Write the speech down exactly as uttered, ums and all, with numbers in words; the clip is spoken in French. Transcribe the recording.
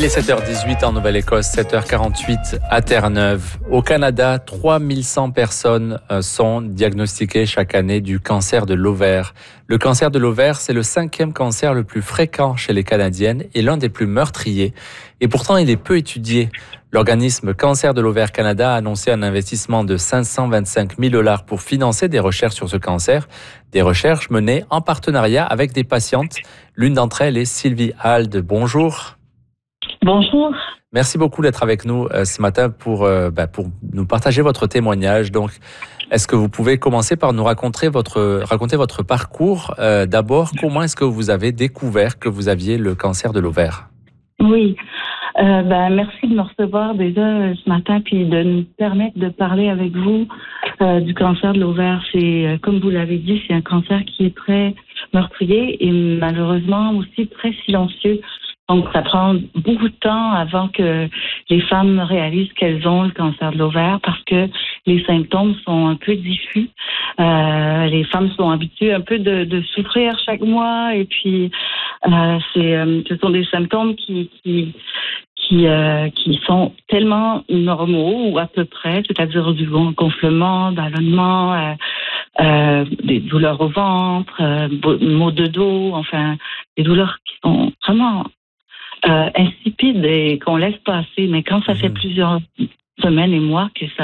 est sept heures dix-huit en Nouvelle-Écosse, sept heures quarante-huit à Terre-Neuve. Au Canada, trois mille cent personnes sont diagnostiquées chaque année du cancer de l'ovaire. Le cancer de l'ovaire, c'est le cinquième cancer le plus fréquent chez les Canadiennes et l'un des plus meurtriers. Et pourtant, il est peu étudié. L'organisme Cancer de l'ovaire Canada a annoncé un investissement de cinq cent vingt-cinq mille dollars pour financer des recherches sur ce cancer. Des recherches menées en partenariat avec des patientes. L'une d'entre elles est Sylvie Halde. Bonjour. Bonjour. Merci beaucoup d'être avec nous euh, ce matin pour, euh, bah, pour nous partager votre témoignage. Donc, est-ce que vous pouvez commencer par nous raconter votre, raconter votre parcours? Euh, d'abord, comment est-ce que vous avez découvert que vous aviez le cancer de l'ovaire? Oui. Euh, ben, merci de me recevoir déjà ce matin puis de nous permettre de parler avec vous euh, du cancer de l'ovaire. C'est, euh, comme vous l'avez dit, c'est un cancer qui est très meurtrier et malheureusement aussi très silencieux. Donc, ça prend beaucoup de temps avant que les femmes réalisent qu'elles ont le cancer de l'ovaire parce que les symptômes sont un peu diffus. Euh, les femmes sont habituées un peu de, de souffrir chaque mois et puis euh, c'est, euh, ce sont des symptômes qui, qui qui euh, qui sont tellement normaux ou à peu près, c'est-à-dire du gonflement, ballonnement, euh, euh, des douleurs au ventre, euh, maux de dos, enfin des douleurs qui sont vraiment euh, insipides et qu'on laisse passer. Mais quand ça fait plusieurs semaines et mois que ça